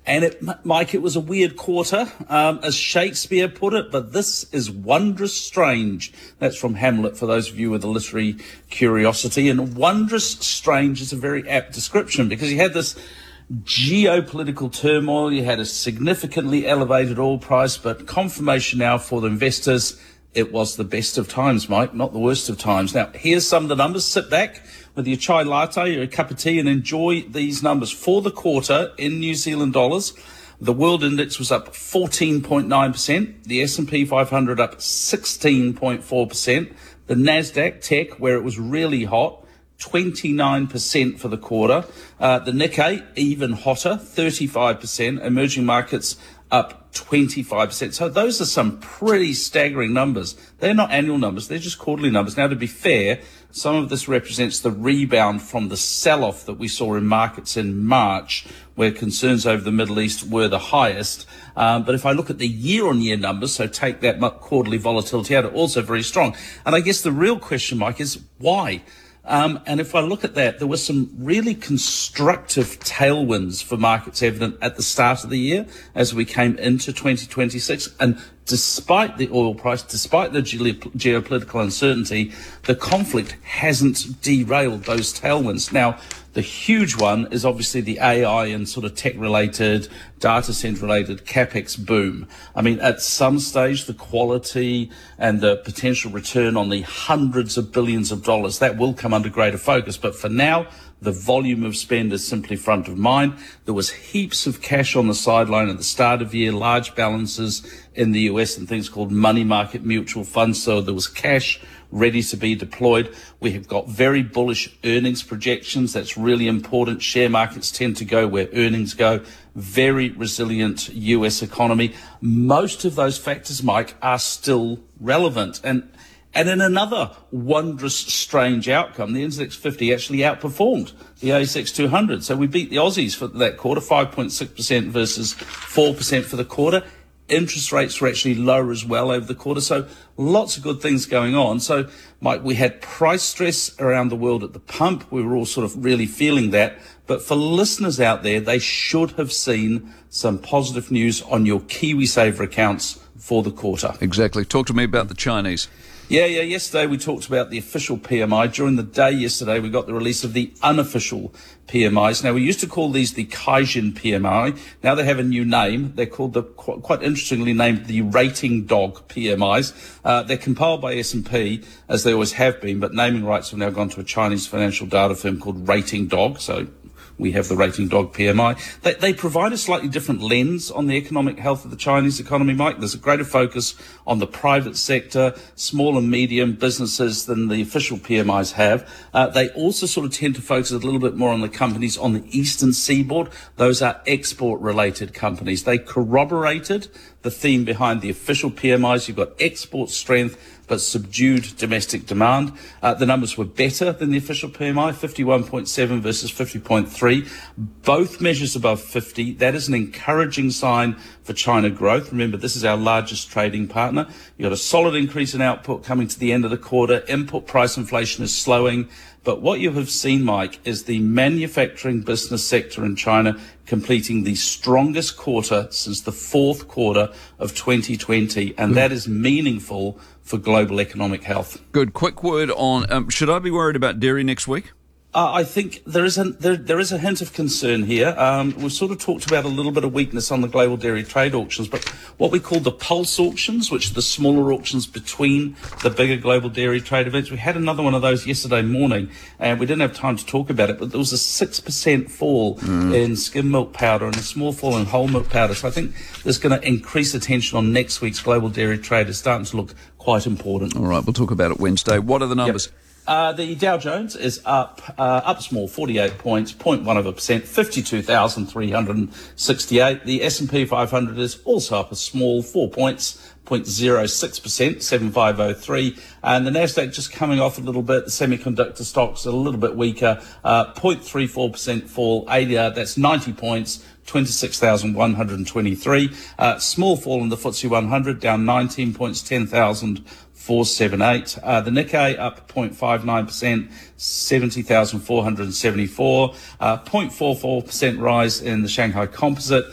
And Mike, it was a weird quarter, as Shakespeare put it, but this is wondrous strange. That's from Hamlet, for those of you with a literary curiosity. And wondrous strange is a very apt description, because you had this geopolitical turmoil, you had a significantly elevated oil price, but confirmation now for the investors, it was the best of times, Mike, not the worst of times. Now, here's some of the numbers. Sit back with your chai latte or a cup of tea and enjoy these numbers. For the quarter in New Zealand dollars, the world index was up 14.9%, the S&P 500 up 16.4%, the Nasdaq Tech, where it was really hot, 29% for the quarter, the Nikkei even hotter, 35%, emerging markets up 25%. So those are some pretty staggering numbers. They're not annual numbers, they're just quarterly numbers. Now, to be fair, some of this represents the rebound from the sell-off that we saw in markets in March, where concerns over the Middle East were the highest. But if I look at the year-on-year numbers, so take that quarterly volatility out, also very strong. And I guess the real question, Mike, is why? And if I look at that, there were some really constructive tailwinds for markets evident at the start of the year as we came into 2026. And despite the oil price, despite the geopolitical uncertainty, the conflict hasn't derailed those tailwinds. Now, the huge one is obviously the AI and sort of tech-related, data center-related CapEx boom. I mean, at some stage, the quality and the potential return on the hundreds of billions of dollars, that will come under greater focus. But for now, the volume of spend is simply front of mind. There was heaps of cash on the sideline at the start of the year, large balances in the US and things called money market mutual funds. So there was cash ready to be deployed. We have got very bullish earnings projections. That's really important. Share markets tend to go where earnings go. Very resilient US economy. Most of those factors, Mike, are still relevant. And in another wondrous, strange outcome, the NZX 50 actually outperformed the ASX 200. So we beat the Aussies for that quarter, 5.6% versus 4% for the quarter. Interest rates were actually lower as well over the quarter. So lots of good things going on. So, Mike, we had price stress around the world at the pump. We were all sort of really feeling that. But for listeners out there, they should have seen some positive news on your KiwiSaver accounts for the quarter. Exactly. Talk to me about the Chinese. Yeah. Yesterday we talked about the official PMI. During the day yesterday, we got the release of the unofficial PMIs. Now, we used to call these the Caixin PMI. Now they have a new name. They're called the, quite interestingly named, the Rating Dog PMIs. They're compiled by S&P, as they always have been, but naming rights have now gone to a Chinese financial data firm called Rating Dog. So we have the Rating Dog PMI. They provide a slightly different lens on the economic health of the Chinese economy, Mike. There's a greater focus on the private sector, small and medium businesses than the official PMIs have. They also sort of tend to focus a little bit more on the companies on the eastern seaboard. Those are export-related companies. They corroborated the theme behind the official PMIs. You've got export strength, but subdued domestic demand. The numbers were better than the official PMI, 51.7 versus 50.3. Both measures above 50. That is an encouraging sign for China growth. Remember, this is our largest trading partner. You've got a solid increase in output coming to the end of the quarter. Input price inflation is slowing. But what you have seen, Mike, is the manufacturing business sector in China completing the strongest quarter since the fourth quarter of 2020. And that is meaningful for global economic health. Good. Quick word on, should I be worried about dairy next week? I think there is a hint of concern here. We've sort of talked about a little bit of weakness on the global dairy trade auctions, but what we call the pulse auctions, which are the smaller auctions between the bigger global dairy trade events, we had another one of those yesterday morning, and we didn't have time to talk about it, but there was a 6% fall in skim milk powder and a small fall in whole milk powder. So I think there's going to increase attention on next week's global dairy trade. It's starting to look quite important. All right, we'll talk about it Wednesday. What are the numbers? Yep. The Dow Jones is up small, 48 points, 0.1%, 52,368. The S&P 500 is also up a small 4 points, 0.06%, 7503. And the Nasdaq just coming off a little bit. The semiconductor stocks are a little bit weaker, 0.34% fall, 80, that's 90 points. 26,123. Small fall in the FTSE 100, down 19 points, 10,478. The Nikkei up 0.59%, 70,474. 0.44% rise in the Shanghai Composite.